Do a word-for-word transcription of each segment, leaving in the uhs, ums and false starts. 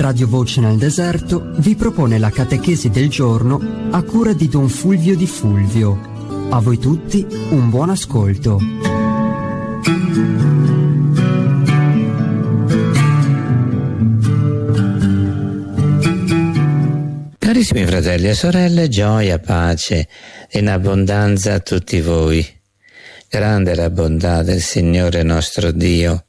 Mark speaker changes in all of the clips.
Speaker 1: Radio Voce nel Deserto vi propone la catechesi del giorno a cura di Don Fulvio Di Fulvio. A voi tutti un buon ascolto.
Speaker 2: Carissimi fratelli e sorelle, gioia, pace in abbondanza a tutti voi. Grande è la bontà del Signore nostro Dio,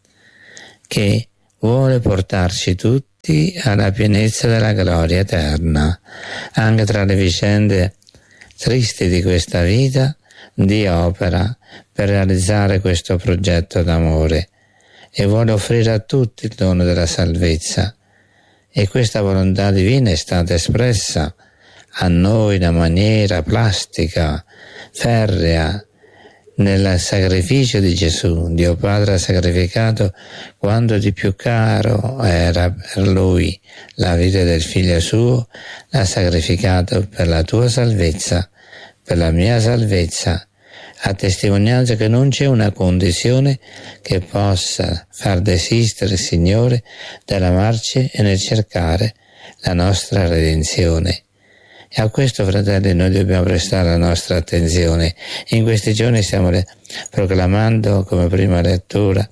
Speaker 2: che vuole portarci tutti alla pienezza della gloria eterna. Anche tra le vicende tristi di questa vita, Dio opera per realizzare questo progetto d'amore e vuole offrire a tutti il dono della salvezza. E questa volontà divina è stata espressa a noi in maniera plastica, ferrea, nel sacrificio di Gesù. Dio Padre ha sacrificato quanto di più caro era per Lui, la vita del Figlio Suo, l'ha sacrificato per la tua salvezza, per la mia salvezza, a testimonianza che non c'è una condizione che possa far desistere il Signore dall'amarci e nel cercare la nostra redenzione. E a questo, fratelli, noi dobbiamo prestare la nostra attenzione. In questi giorni stiamo le- proclamando come prima lettura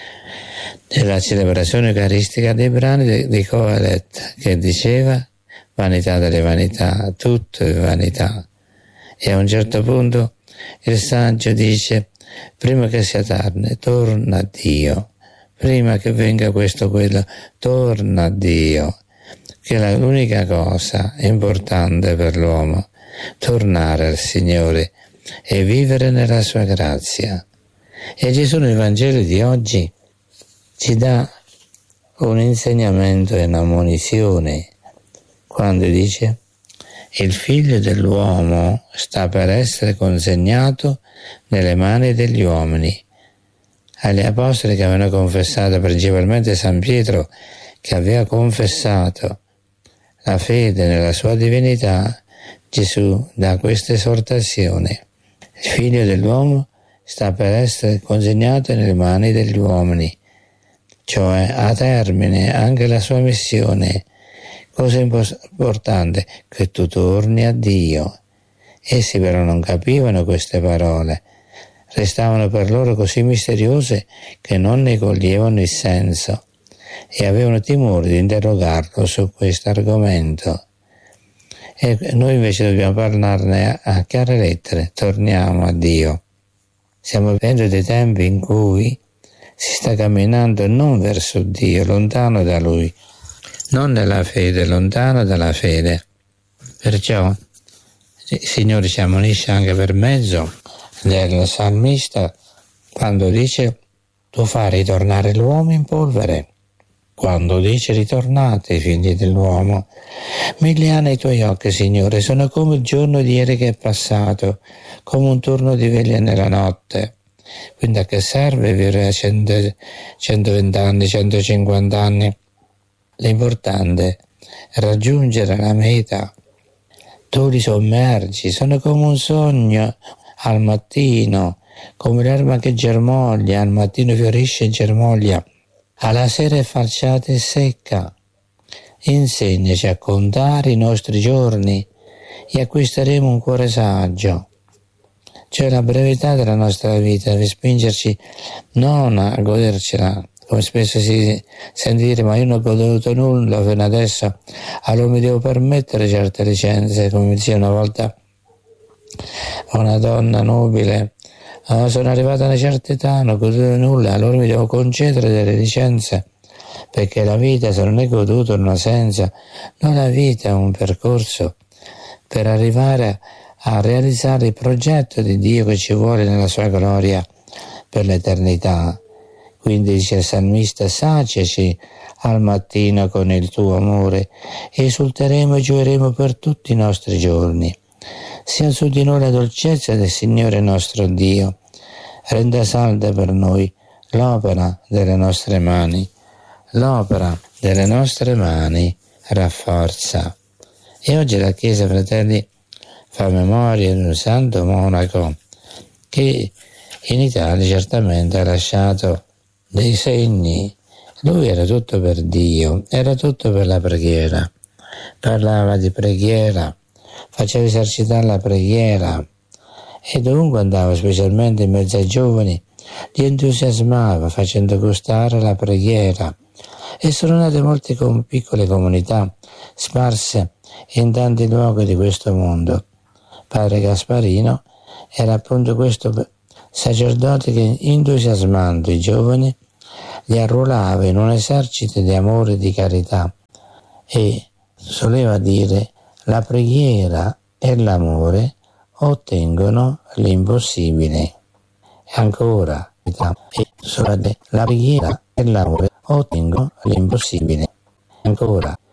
Speaker 2: della celebrazione eucaristica dei brani di, di Coelet, che diceva vanità delle vanità, tutto è vanità. E a un certo punto il saggio dice: prima che sia tardi, torna a Dio. Prima che venga questo o quello, torna a Dio. Che è l'unica cosa importante per l'uomo, tornare al Signore e vivere nella sua grazia. E Gesù nel Vangelo di oggi ci dà un insegnamento e una munizione quando dice: il Figlio dell'uomo sta per essere consegnato nelle mani degli uomini. Agli apostoli che avevano confessato, principalmente San Pietro, che aveva confessato la fede nella sua divinità, Gesù dà questa esortazione: il Figlio dell'uomo sta per essere consegnato nelle mani degli uomini, cioè a termine anche la sua missione. Cosa importante? Che tu torni a Dio. Essi però non capivano queste parole, restavano per loro così misteriose che non ne coglievano il senso e avevano timore di interrogarlo su questo argomento. E noi invece dobbiamo parlarne a chiare lettere: torniamo a Dio. Stiamo vivendo dei tempi in cui si sta camminando non verso Dio, lontano da Lui, non nella fede, lontano dalla fede. Perciò il Signore ci ammonisce anche per mezzo del salmista quando dice: tu fai ritornare l'uomo in polvere. Quando dice: ritornate, figli dell'uomo. Mille anni ai tuoi occhi, Signore, sono come il giorno di ieri che è passato, come un turno di veglia nella notte. Quindi a che serve vivere a centoventi anni, centocinquanta anni? L'importante è raggiungere la meta. Tu li sommergi, sono come un sogno al mattino, come l'erba che germoglia, al mattino fiorisce e germoglia, alla sera è falciata e secca. Insegnaci a contare i nostri giorni e acquisteremo un cuore saggio. Cioè la brevità della nostra vita deve spingerci non a godercela, come spesso si sente dire: ma io non ho goduto nulla fino adesso, allora mi devo permettere certe licenze. Come mi diceva una volta una donna nobile: oh, sono arrivata a una certa età, non ho goduto nulla, allora mi devo concedere delle licenze, perché la vita, se non è goduto, non ha senso. Non la vita è un percorso per arrivare a realizzare il progetto di Dio che ci vuole nella sua gloria per l'eternità. Quindi dice il salmista: saciaci al mattino con il tuo amore, esulteremo e gioiremo per tutti i nostri giorni. Sia su di noi la dolcezza del Signore nostro Dio, renda salda per noi l'opera delle nostre mani, l'opera delle nostre mani rafforza. E oggi la Chiesa, fratelli, fa memoria di un santo monaco che in Italia certamente ha lasciato dei segni Lui era tutto per Dio, era tutto per la preghiera, parlava di preghiera, faceva esercitare la preghiera e dovunque andava, specialmente in mezzo ai giovani, li entusiasmava facendo gustare la preghiera. E sono nate molte com- piccole comunità sparse in tanti luoghi di questo mondo. Padre Gasparino era appunto questo sacerdote che, entusiasmando i giovani, li arruolava in un esercito di amore e di carità, e soleva dire: la preghiera e l'amore ottengono l'impossibile. E ancora, e soleva dire, la preghiera e l'amore ottengono l'impossibile. Ancora,